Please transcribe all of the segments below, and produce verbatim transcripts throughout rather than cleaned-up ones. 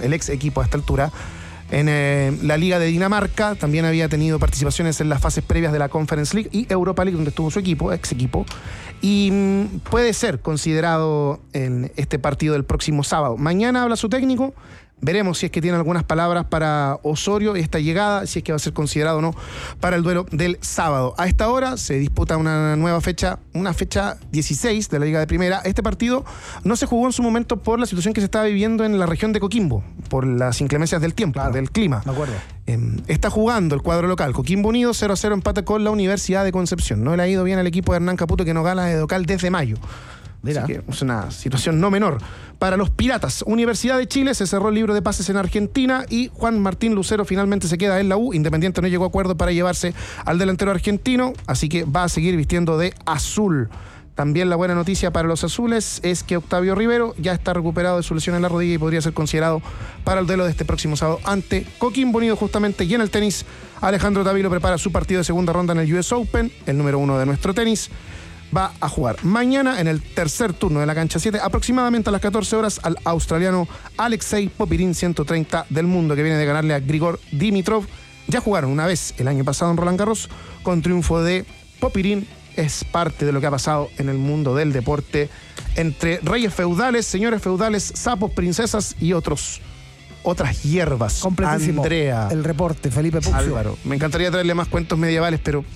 el ex equipo a esta altura. En eh, la Liga de Dinamarca también había tenido participaciones en las fases previas de la Conference League y Europa League, donde estuvo su equipo, ex equipo. Y mm, puede ser considerado en este partido del próximo sábado. Mañana habla su técnico. Veremos si es que tiene algunas palabras para Osorio y esta llegada, si es que va a ser considerado o no para el duelo del sábado. A esta hora se disputa una nueva fecha, una fecha dieciséis de la Liga de Primera. Este partido no se jugó en su momento por la situación que se estaba viviendo en la región de Coquimbo, por las inclemencias del tiempo, claro, del clima. Me acuerdo. Eh, está jugando el cuadro local. Coquimbo Unido cero a cero empate con la Universidad de Concepción. No le ha ido bien al equipo de Hernán Caputo, que no gana de local desde mayo. Mira. Así que es una situación no menor. Para los Piratas, Universidad de Chile se cerró el libro de pases en Argentina y Juan Martín Lucero finalmente se queda en la U. Independiente no llegó a acuerdo para llevarse al delantero argentino, así que va a seguir vistiendo de azul. También la buena noticia para los azules es que Octavio Rivero ya está recuperado de su lesión en la rodilla y podría ser considerado para el duelo de este próximo sábado ante Coquimbo Unido justamente. Y en el tenis, Alejandro Tavilo prepara su partido de segunda ronda en el U S Open, el número uno de nuestro tenis. Va a jugar mañana en el tercer turno de la cancha siete, aproximadamente a las catorce horas, al australiano Alexei Popyrin, ciento treinta del mundo, que viene de ganarle a Grigor Dimitrov. Ya jugaron una vez el año pasado en Roland Garros con triunfo de Popyrin. Es parte de lo que ha pasado en el mundo del deporte entre reyes feudales, señores feudales, sapos, princesas y otros otras hierbas. Completísimo. Andrea. El reporte, Felipe Puccio. Álvaro. Me encantaría traerle más cuentos medievales, pero...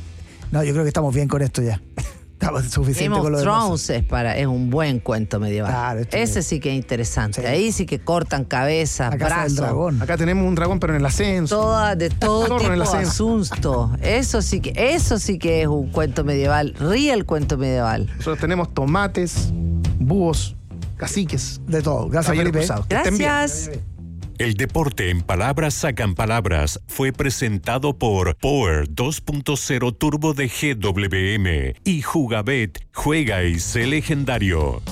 No, yo creo que estamos bien con esto ya. Estamos suficiente Game con lo of demás. Thrones es, para, es un buen cuento medieval. Claro, este Ese es- sí que es interesante. Sí. Ahí sí que cortan cabezas, La casa del brazos. dragón. Acá tenemos un dragón, pero en el ascenso. Toda, de todo Zorro en tipo el de ascenso. asunto. Eso sí que, eso sí que es un cuento medieval. Ríe el cuento medieval. Nosotros tenemos tomates, búhos, caciques. De todo. Gracias, caballeros Felipe. cruzados. Que estén bien. Gracias. El deporte en palabras sacan palabras fue presentado por Power dos punto cero Turbo de G W M y Jugabet, juega y sé legendario.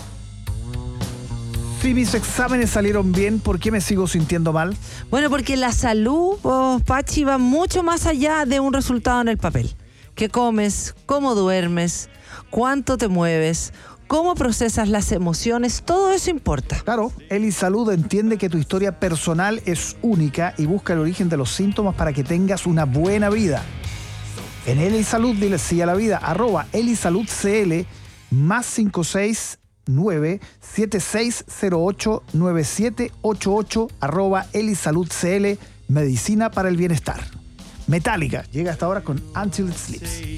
Si mis exámenes salieron bien, ¿por qué me sigo sintiendo mal? Bueno, porque la salud, oh, Pachi, va mucho más allá de un resultado en el papel. ¿Qué comes? ¿Cómo duermes? ¿Cuánto te mueves? ¿Cómo procesas las emociones? Todo eso importa. Claro, Elisalud entiende que tu historia personal es única y busca el origen de los síntomas para que tengas una buena vida. En Elisalud, dile sí a la vida, arroba elisaludcl, más cinco seis nueve siete seis cero ocho nueve siete ocho ocho, arroba elisaludcl, medicina para el bienestar. Metallica llega hasta ahora con Until It Sleeps.